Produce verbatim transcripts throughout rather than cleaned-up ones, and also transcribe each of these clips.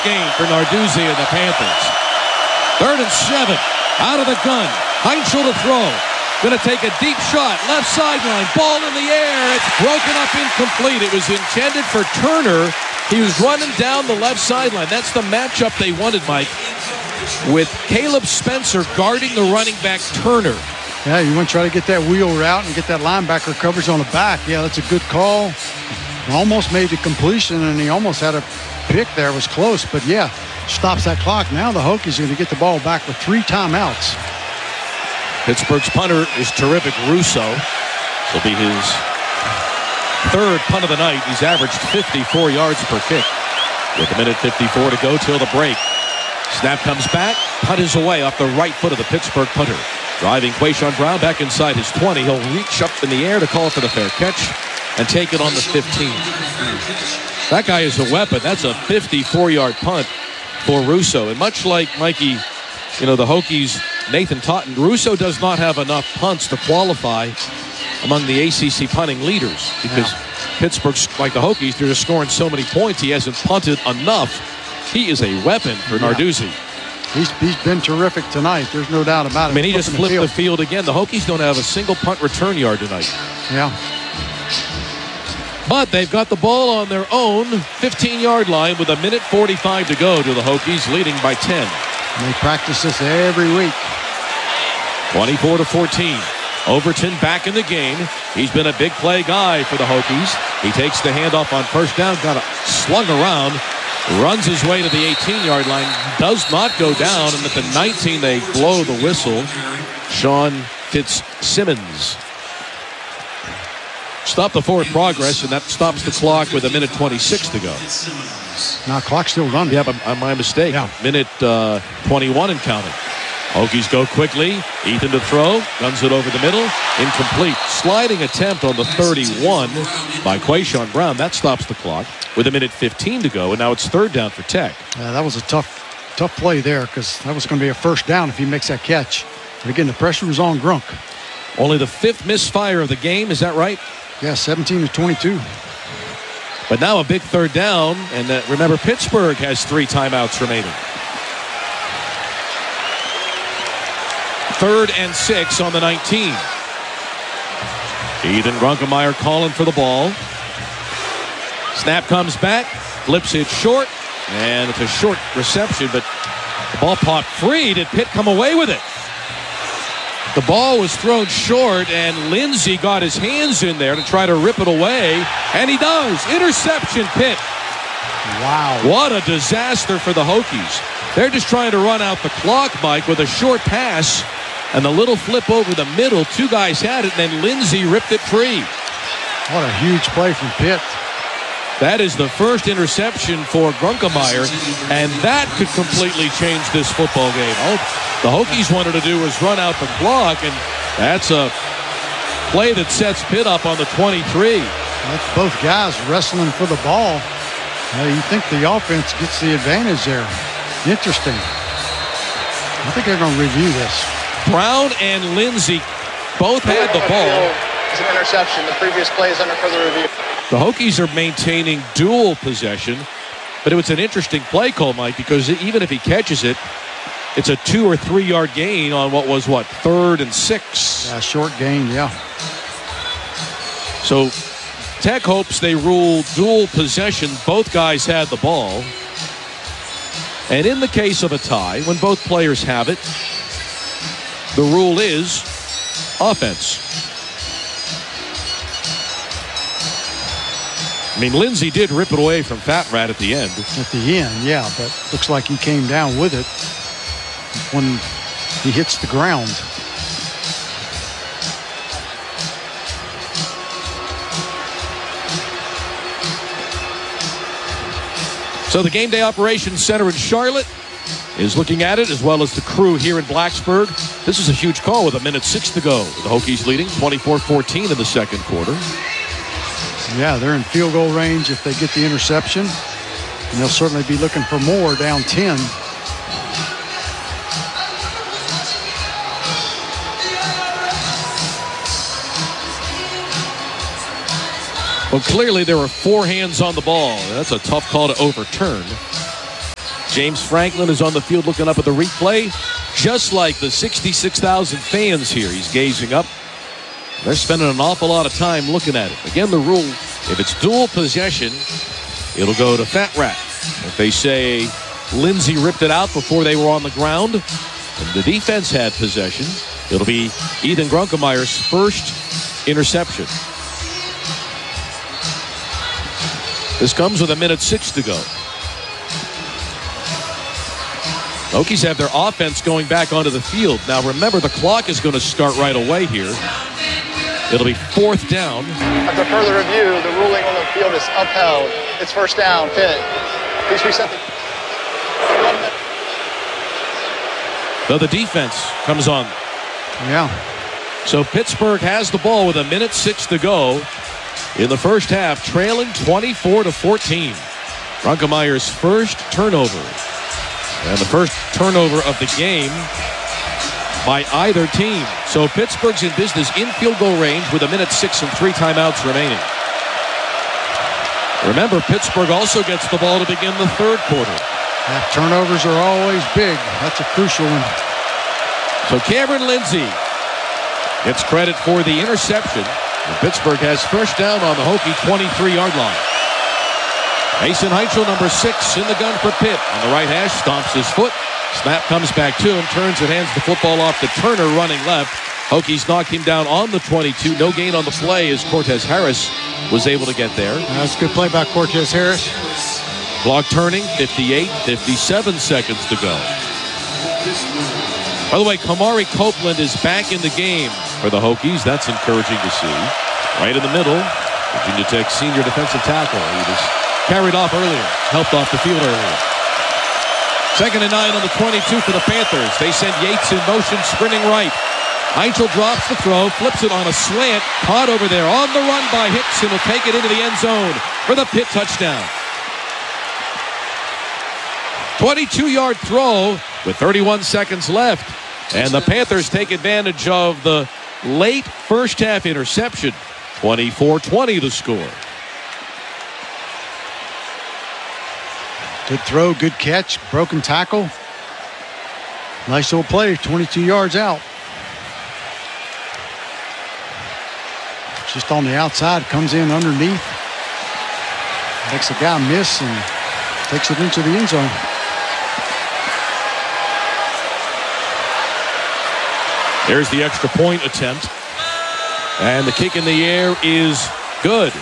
Game for Narduzzi and the Panthers. Third and seven. Out of the gun. Heinzel to throw. Going to take a deep shot. Left sideline. Ball in the air. It's broken up incomplete. It was intended for Turner. He was running down the left sideline. That's the matchup they wanted, Mike, with Caleb Spencer guarding the running back Turner. Yeah, you want to try to get that wheel route and get that linebacker coverage on the back. Yeah, that's a good call. Almost made the completion, and he almost had a pick there. It was close, but yeah, stops that clock. Now the Hokies are going to get the ball back with three timeouts. Pittsburgh's punter is terrific, Russo. This will be his third punt of the night. He's averaged fifty-four yards per kick. With a minute fifty-four to go till the break. Snap comes back. Punt is away off the right foot of the Pittsburgh punter. Driving Quayshawn Brown back inside his twenty. He'll reach up in the air to call for the fair catch and take it on the fifteen. That guy is a weapon. That's a fifty-four-yard punt for Russo. And much like Mikey, you know, the Hokies, Nathan Totten, Russo does not have enough punts to qualify among the A C C punting leaders because yeah. Pittsburgh's, like the Hokies, they're just scoring so many points. He hasn't punted enough. He is a weapon for yeah. Narduzzi. He's, he's been terrific tonight. There's no doubt about it. I mean, he just flipped the field. the field again. The Hokies don't have a single punt return yard tonight. Yeah. But they've got the ball on their own fifteen-yard line with a minute forty-five to go to the Hokies, leading by ten. And they practice this every week. twenty-four to fourteen. Overton back in the game. He's been a big play guy for the Hokies. He takes the handoff on first down, got it slung around, runs his way to the eighteen-yard line, does not go down, and at the nineteen they blow the whistle. Sean Fitzsimmons. Stop the forward progress, and that stops the clock with a minute twenty-six to go. Now, clock's still running. Yeah, but my mistake. Yeah. Minute uh, twenty-one and counting. Hokies go quickly. Ethan to throw. Guns it over the middle. Incomplete. Sliding attempt on the thirty-one by Quayshawn Brown. That stops the clock with a minute fifteen to go, and now it's third down for Tech. Yeah, that was a tough, tough play there because that was going to be a first down if he makes that catch. But again, the pressure was on Grunk. Only the fifth misfire of the game. Is that right? Yeah, seventeen to twenty-two. But now a big third down, and uh, remember, Pittsburgh has three timeouts remaining. Third and six on the nineteen. Ethan Grunkemeyer calling for the ball. Snap comes back, flips it short, and it's a short reception, but the ball popped free. Did Pitt come away with it? The ball was thrown short, and Lindsey got his hands in there to try to rip it away, and he does. Interception, Pitt. Wow. What a disaster for the Hokies. They're just trying to run out the clock, Mike, with a short pass, and the little flip over the middle. Two guys had it, and then Lindsey ripped it free. What a huge play from Pitt. That is the first interception for Grunkemeyer, and that could completely change this football game. All the Hokies wanted to do was run out the clock, and that's a play that sets Pitt up on the twenty-three. That's both guys wrestling for the ball. Now you think the offense gets the advantage there. Interesting. I think they're going to review this. Brown and Lindsey both had the ball. It's an interception. The previous play is under further review. The Hokies are maintaining dual possession, but it was an interesting play call, Mike, because even if he catches it, it's a two or three yard gain on what was, what, third and six. Yeah, short gain, yeah. So Tech hopes they rule dual possession. Both guys had the ball. And in the case of a tie, when both players have it, the rule is offense. I mean, Lindsey did rip it away from Fat Rat at the end. At the end, yeah, but looks like he came down with it when he hits the ground. So the Game Day Operations Center in Charlotte is looking at it, as well as the crew here in Blacksburg. This is a huge call with a minute six to go. The Hokies leading twenty-four fourteen in the second quarter. Yeah, they're in field goal range if they get the interception. And they'll certainly be looking for more down ten. Well, clearly there were four hands on the ball. That's a tough call to overturn. James Franklin is on the field looking up at the replay, just like the sixty-six thousand fans here. He's gazing up. They're spending an awful lot of time looking at it. Again, the rule, if it's dual possession, it'll go to Fat Rat. If they say Lindsey ripped it out before they were on the ground and the defense had possession, it'll be Ethan Grunkemeier's first interception. This comes with a minute six to go. Hokies have their offense going back onto the field. Now remember, the clock is going to start right away here. It'll be fourth down. After further review, the ruling on the field is upheld. It's first down, Pitt. Please reset the... Though the defense comes on. Yeah. So Pittsburgh has the ball with a minute six to go in the first half, trailing twenty-four to fourteen. Grunkemeier's first turnover. And the first turnover of the game by either team. So Pittsburgh's in business in field goal range with a minute six and three timeouts remaining. Remember, Pittsburgh also gets the ball to begin the third quarter. Yeah, turnovers are always big. That's a crucial one. So Cameron Lindsey gets credit for the interception. And Pittsburgh has first down on the Hokie twenty-three-yard line. Mason Heichel, number six, in the gun for Pitt. On the right hash, stomps his foot. Snap comes back to him, turns and hands the football off to Turner running left. Hokies knocked him down on the twenty-two. No gain on the play as Cortez Harris was able to get there. That's a good play by Cortez Harris. Clock turning, fifty-eight, fifty-seven seconds to go. By the way, Kamari Copeland is back in the game for the Hokies. That's encouraging to see. Right in the middle, Virginia Tech senior defensive tackle. He was carried off earlier, helped off the field earlier. Second and nine on the twenty-two for the Panthers. They send Yates in motion, sprinting right. Heichel drops the throw, flips it on a slant, caught over there on the run by Hicks, and will take it into the end zone for the Pitt touchdown. twenty-two-yard throw with thirty-one seconds left, and the Panthers take advantage of the late first half interception. twenty-four twenty the score. Good throw, good catch, broken tackle. Nice little play, twenty-two yards out. Just on the outside, comes in underneath. Makes a guy miss and takes it into the end zone. There's the extra point attempt. And the kick in the air is good.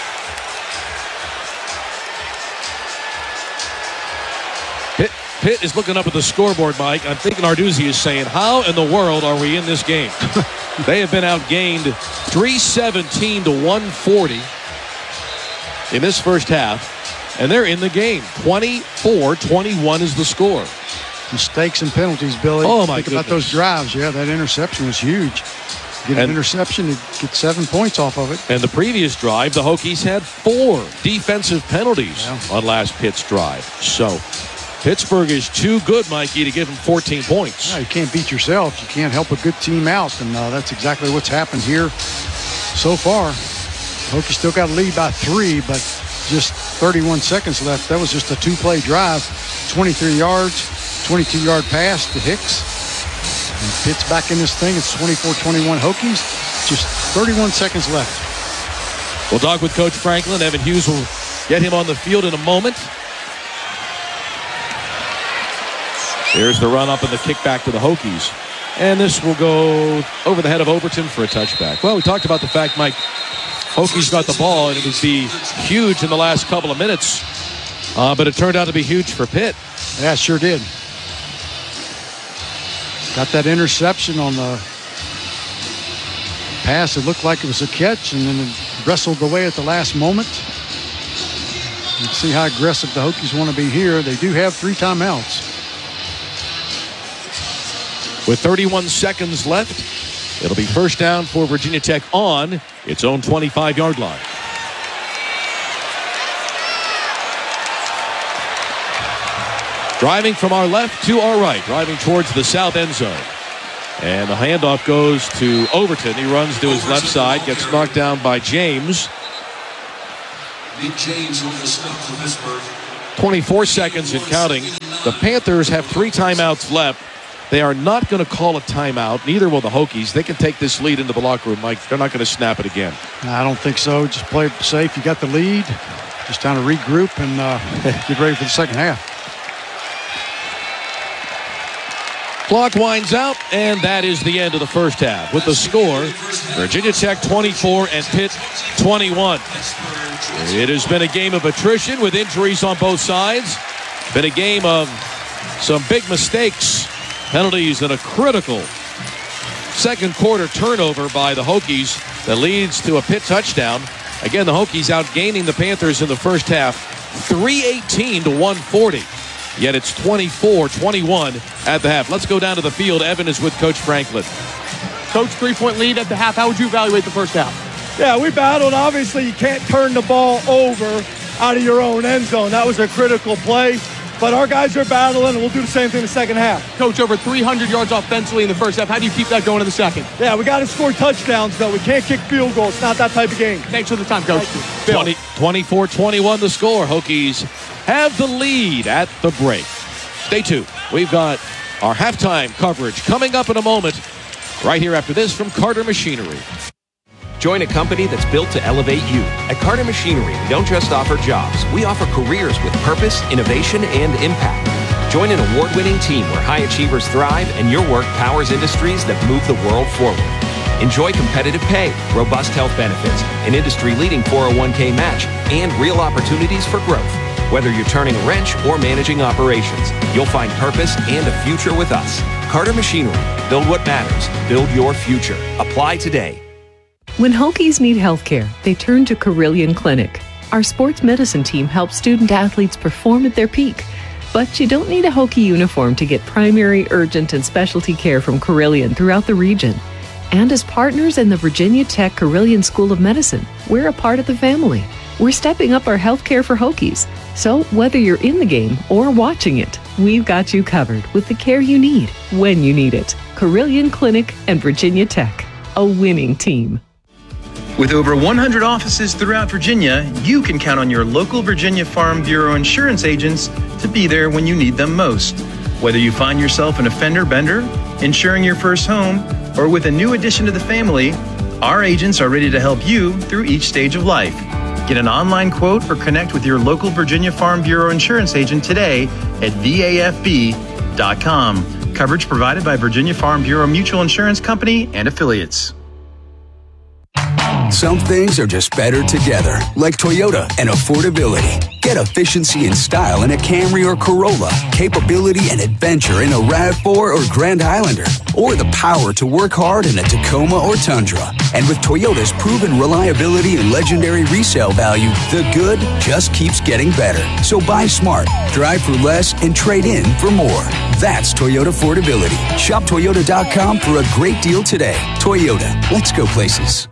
Pitt, Pitt is looking up at the scoreboard, Mike. I'm thinking Arduzzi is saying, how in the world are we in this game? They have been outgained three seventeen to one forty in this first half, and they're in the game. twenty-four twenty-one is the score. Mistakes and penalties, Billy. Oh, my Think goodness. about those drives. Yeah, that interception was huge. Get an And- interception, you get seven points off of it. And the previous drive, the Hokies had four defensive penalties Yeah. on last Pitt's drive. So Pittsburgh is too good, Mikey, to give them fourteen points. No, you can't beat yourself. You can't help a good team out, and uh, that's exactly what's happened here so far. Hokies still got a lead by three, but just thirty-one seconds left. That was just a two-play drive, twenty-three yards, twenty-two-yard pass to Hicks. And Pitt's back in this thing. It's twenty-four twenty-one Hokies. Just thirty-one seconds left. We'll talk with Coach Franklin. Evan Hughes will get him on the field in a moment. Here's the run up and the kick back to the Hokies. And this will go over the head of Overton for a touchback. Well, we talked about the fact, Mike, Hokies got the ball, and it would be huge in the last couple of minutes. Uh, but it turned out to be huge for Pitt. Yeah, it sure did. Got that interception on the pass. It looked like it was a catch, and then it wrestled away at the last moment. You can see how aggressive the Hokies want to be here. They do have three timeouts. With thirty-one seconds left, it'll be first down for Virginia Tech on its own twenty-five-yard line. Driving from our left to our right, driving towards the south end zone. And the handoff goes to Overton. He runs to his left side, gets knocked down by James. Nick James over the snap for Pittsburgh. twenty-four seconds and counting The Panthers have three timeouts left. They are not going to call a timeout. Neither will the Hokies. They can take this lead into the locker room, Mike. They're not going to snap it again. I don't think so. Just play it safe. You got the lead. Just time to regroup and uh, get ready for the second half. Clock winds out, and that is the end of the first half. With the score, Virginia Tech twenty-four and Pitt twenty-one. It has been a game of attrition with injuries on both sides. Been a game of some big mistakes, penalties, and a critical second quarter turnover by the Hokies that leads to a Pitt touchdown. Again, the Hokies outgaining the Panthers in the first half, three eighteen to one forty. Yet it's twenty-four twenty-one at the half. Let's go down to the field. Evan is with Coach Franklin. Coach, three-point lead at the half. How would you evaluate the first half? Yeah, we battled. Obviously, you can't turn the ball over out of your own end zone. That was a critical play. But our guys are battling, and we'll do the same thing in the second half. Coach, over three hundred yards offensively in the first half. How do you keep that going in the second? Yeah, we got to score touchdowns, though. We can't kick field goals. It's not that type of game. Thanks for the time, Coach. twenty, twenty-four twenty-one the score. Hokies have the lead at the break. Stay tuned. We've got our halftime coverage coming up in a moment. Right here after this from Carter Machinery. Join a company that's built to elevate you. At Carter Machinery, we don't just offer jobs. We offer careers with purpose, innovation, and impact. Join an award-winning team where high achievers thrive and your work powers industries that move the world forward. Enjoy competitive pay, robust health benefits, an industry-leading four oh one k match, and real opportunities for growth. Whether you're turning a wrench or managing operations, you'll find purpose and a future with us. Carter Machinery. Build what matters. Build your future. Apply today. When Hokies need health care, they turn to Carilion Clinic. Our sports medicine team helps student athletes perform at their peak. But you don't need a Hokie uniform to get primary, urgent, and specialty care from Carilion throughout the region. And as partners in the Virginia Tech Carilion School of Medicine, we're a part of the family. We're stepping up our health care for Hokies. So whether you're in the game or watching it, we've got you covered with the care you need when you need it. Carilion Clinic and Virginia Tech, a winning team. With over one hundred offices throughout Virginia, you can count on your local Virginia Farm Bureau insurance agents to be there when you need them most. Whether you find yourself an offender bender, insuring your first home, or with a new addition to the family, our agents are ready to help you through each stage of life. Get an online quote or connect with your local Virginia Farm Bureau insurance agent today at V A F B dot com. Coverage provided by Virginia Farm Bureau Mutual Insurance Company and affiliates. Some things are just better together, like Toyota and affordability. Get efficiency and style in a Camry or Corolla, capability and adventure in a RAV four or Grand Highlander, or the power to work hard in a Tacoma or Tundra. And with Toyota's proven reliability and legendary resale value, the good just keeps getting better. So buy smart, drive for less, and trade in for more. That's Toyota affordability. Shop Toyota dot com for a great deal today. Toyota, let's go places.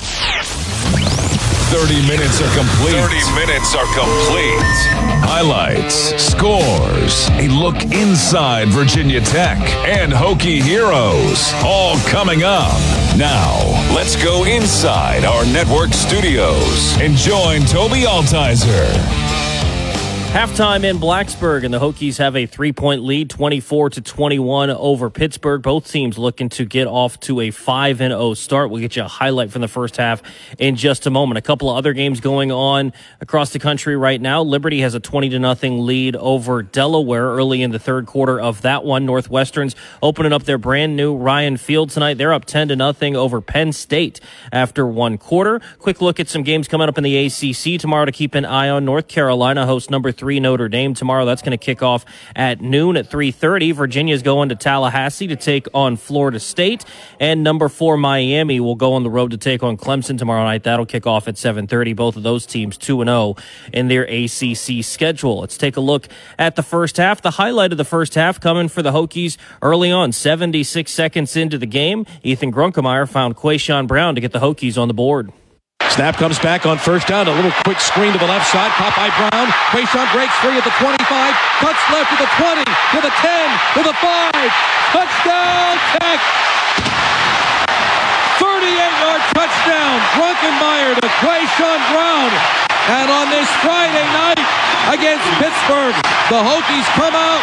thirty minutes are complete. thirty minutes are complete. Highlights, scores, a look inside Virginia Tech, and Hokie heroes. All coming up. Now, let's go inside our network studios and join Toby Altizer. Halftime in Blacksburg, and the Hokies have a three-point lead, twenty-four to twenty-one over Pittsburgh. Both teams looking to get off to a five and oh start. We'll get you a highlight from the first half in just a moment. A couple of other games going on across the country right now. Liberty has a twenty to nothing lead over Delaware early in the third quarter of that one. Northwestern's opening up their brand new Ryan Field tonight. They're up ten to nothing over Penn State after one quarter. Quick look at some games coming up in the A C C tomorrow to keep an eye on. North Carolina hosts number three Notre Dame tomorrow. That's going to kick off at noon at three thirty. Virginia's going to Tallahassee to take on Florida State, and number four Miami will go on the road to take on Clemson tomorrow night. That'll kick off at seven thirty. Both of those teams two and oh in their A C C schedule. Let's take a look at the first half. The highlight of the first half coming for the Hokies early on, seventy-six seconds into the game. Ethan Grunkemeyer found Quayshawn Brown to get the Hokies on the board. Snap comes back on first down. A little quick screen to the left side. Caught by Brown. Quayshawn breaks free at the twenty-five. Cuts left to the twenty. To the ten. To the five. Touchdown, Tech! thirty-eight yard touchdown. Grunkemeyer to Quayshawn Brown. And on this Friday night against Pittsburgh, the Hokies come out